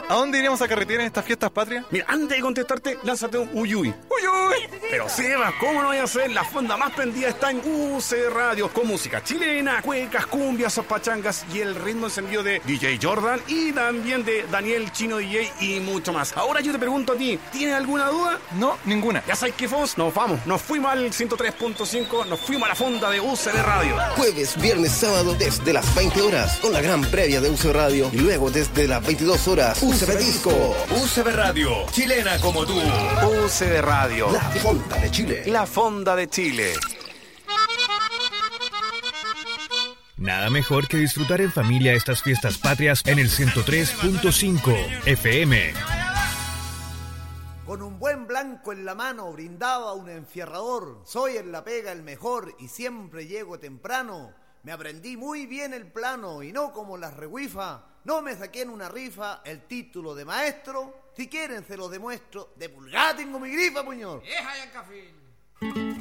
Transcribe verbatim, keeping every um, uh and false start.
¿A dónde iremos a carretear en estas fiestas patrias? Mira, antes de contestarte, lánzate un uyuy. ¡Uyuy! Pero Seba, ¿cómo no voy a hacer? La fonda más prendida está en U C Radio, con música chilena, cuecas, cumbias, pachangas y el ritmo encendido de D J Jordan y también de Daniel Chino D J y mucho más. Ahora yo te pregunto a ti, ¿tienes alguna duda? No, ninguna. Ya sabes qué, Fons, nos vamos. Nos fuimos al ciento tres punto cinco, nos fuimos a la fonda de U C B Radio. Jueves, viernes, sábado desde las veinte horas con la gran previa de U C B Radio y luego desde las veintidós horas U C B Disco. U C B Radio, chilena como tú. U C B Radio, La fonda de Chile. la fonda de Chile. Nada mejor que disfrutar en familia estas fiestas patrias en el ciento tres punto cinco F M. Con un buen blanco en la mano, brindado a un enfierrador, soy en la pega el mejor y siempre llego temprano. Me aprendí muy bien el plano y no como las reguifas, no me saqué en una rifa el título de maestro. Si quieren se lo demuestro, de pulgada tengo mi grifa, puñor. ¡Eja, Yancafín!